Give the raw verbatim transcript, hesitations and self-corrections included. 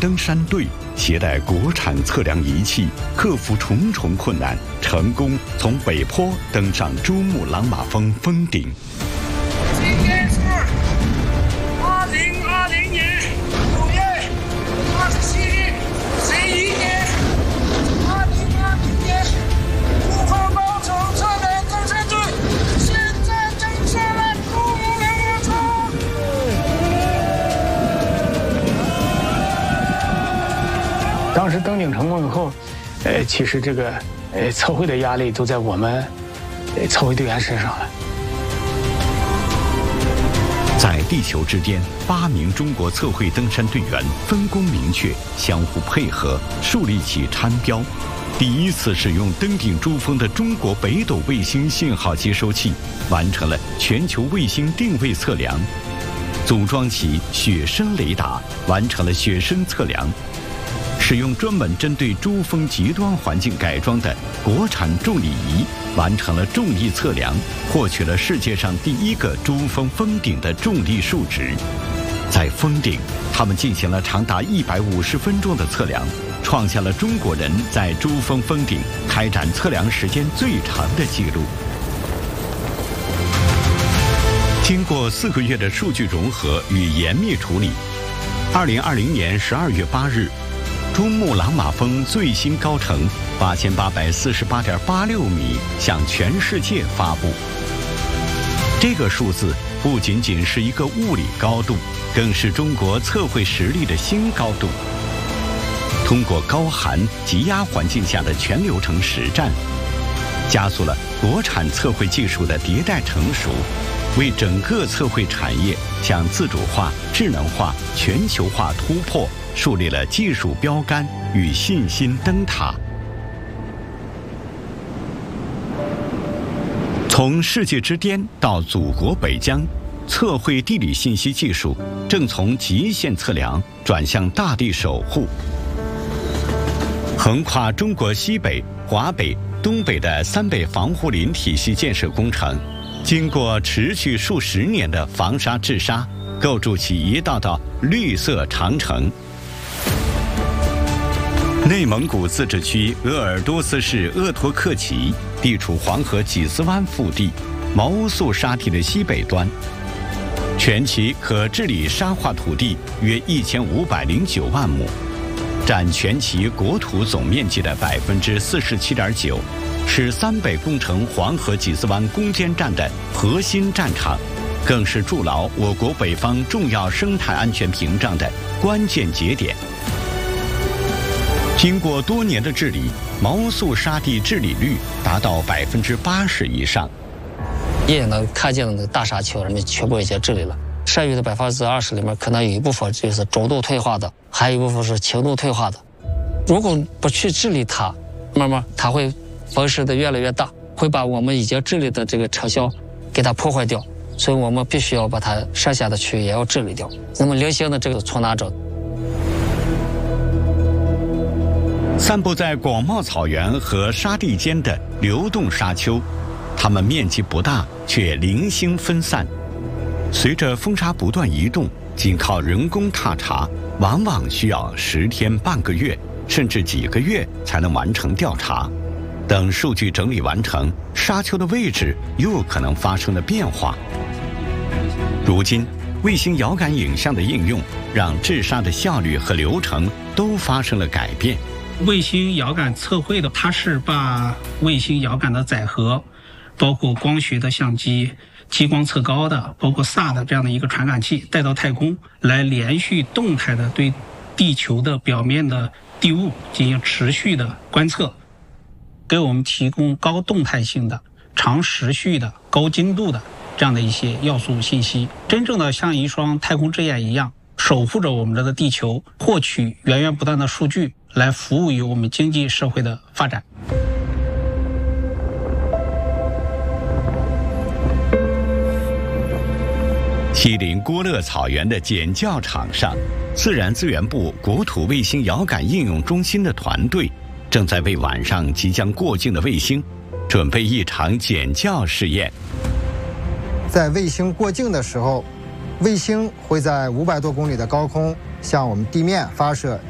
登山队携带国产测量仪器，克服重重困难，成功从北坡登上珠穆朗玛峰峰顶。 今天是二零二零年五月二十七日十一点，二零二零年珠峰高程测量登山队现在登上了珠穆朗玛峰。 当时登顶成功以后，呃，其实这个呃测绘的压力都在我们呃测绘队员身上了。 在地球之巅，八名中国测绘登山队员分工明确，相互配合，树立起参标。第一次使用登顶珠峰的中国北斗卫星信号接收器，完成了全球卫星定位测量；组装起雪深雷达，完成了雪深测量；使用专门针对珠峰极端环境改装的国产重力仪，完成了重力测量，获取了世界上第一个珠峰峰顶的重力数值。在峰顶，他们进行了长达一百五十分钟的测量，创下了中国人在珠峰峰顶开展测量时间最长的记录。经过四个月的数据融合与严密处理，二零二零年十二月八日，珠穆朗玛峰最新高程八千八百四十八点八六米向全世界发布。这个数字不仅仅是一个物理高度，更是中国测绘实力的新高度。通过高寒极压环境下的全流程实战，加速了国产测绘技术的迭代成熟，为整个测绘产业向自主化、智能化、全球化突破树立了技术标杆与信心灯塔。从世界之巅到祖国北疆，测绘地理信息技术正从极限测量转向大地守护。横跨中国西北、华北、东北的三北防护林体系建设工程，经过持续数十年的防沙治沙，构筑起一道道绿色长城。内蒙古自治区鄂尔多斯市鄂托克旗地处黄河几丝湾腹地，毛乌素沙地的西北端，全旗可治理沙化土地约一千五百零九万亩，占全旗国土总面积的百分之四十七点九，是三北工程黄河几丝湾攻坚战的核心战场，更是筑牢我国北方重要生态安全屏障的关键节点。经过多年的治理，毛乌素沙地治理率达到百分之八十以上。 也能看见了那个大沙丘，人们全部已经治理了。剩余的百分之二十里面，可能有一部分就是中度退化的，还有一部分是轻度退化的。如果不去治理它，慢慢它会风势的越来越大，会把我们已经治理的这个成效给它破坏掉。所以我们必须要把它剩下的区域也要治理掉。那么零星的这个从哪找？ 散布在广袤草原和沙地间的流动沙丘，它们面积不大，却零星分散。随着风沙不断移动，仅靠人工踏查，往往需要十天半个月，甚至几个月才能完成调查。等数据整理完成，沙丘的位置又可能发生了变化。如今，卫星遥感影像的应用，让治沙的效率和流程都发生了改变。 卫星遥感测绘的，它是把卫星遥感的载荷，包括光学的相机、激光测高的，包括 S A 的这样的一个传感器带到太空，来连续动态的对地球的表面的地物进行持续的观测，给我们提供高动态性的、长时序的、高精度的这样的一些要素信息，真正的像一双太空之眼一样，守护着我们的地球，获取源源不断的数据，来服务于我们经济社会的发展。 西临郭勒草原的检校场上，自然资源部国土卫星遥感应用中心的团队正在为晚上即将过境的卫星准备一场检校试验。 在卫星过境的时候，卫星会在五百多公里的高空向我们地面发射